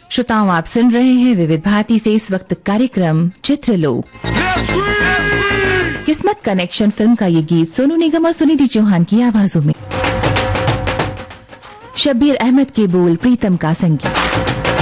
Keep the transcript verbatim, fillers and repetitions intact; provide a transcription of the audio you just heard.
श्रोताओं, आप सुन रहे हैं विविध भारती से इस वक्त कार्यक्रम चित्रलोक। किस्मत कनेक्शन फिल्म का ये गीत सोनू निगम और सुनिधि चौहान की आवाजों में, शब्बीर अहमद के बोल, प्रीतम का संगीत।